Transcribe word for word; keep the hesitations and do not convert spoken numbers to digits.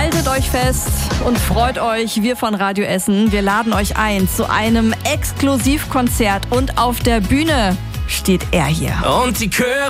Haltet euch fest und freut euch, wir von Radio Essen, wir laden euch ein zu einem Exklusivkonzert und auf der Bühne steht er hier. Und die Chöre